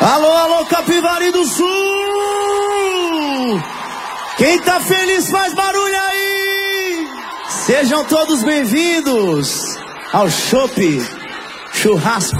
Alô, alô, Capivari do Sul! Quem tá feliz faz barulho aí! Sejam todos bem-vindos ao Chopp Churrasco.